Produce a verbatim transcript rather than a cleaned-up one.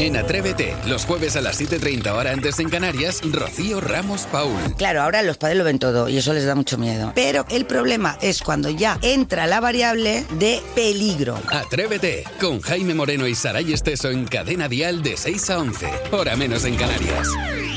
En Atrévete, los jueves a las siete y treinta hora antes en Canarias, Rocío Ramos Paul. Claro, ahora los padres lo ven todo y eso les da mucho miedo. Pero el problema es cuando ya entra la variable de peligro. Atrévete, con Jaime Moreno y Saray Esteso en Cadena Dial de seis a once, hora menos en Canarias.